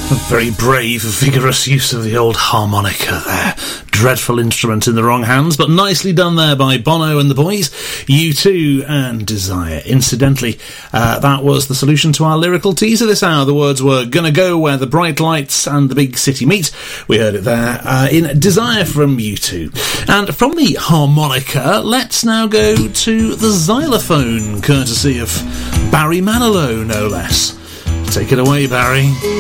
Very brave, vigorous use of the old harmonica there. Dreadful instrument in the wrong hands, but nicely done there by Bono and the boys. U2 and Desire. Incidentally, that was the solution to our lyrical teaser this hour. The words were "Gonna go where the bright lights and the big city meet." We heard it there in Desire from U2. And from the harmonica, let's now go to the xylophone, courtesy of Barry Manilow, no less. Take it away, Barry.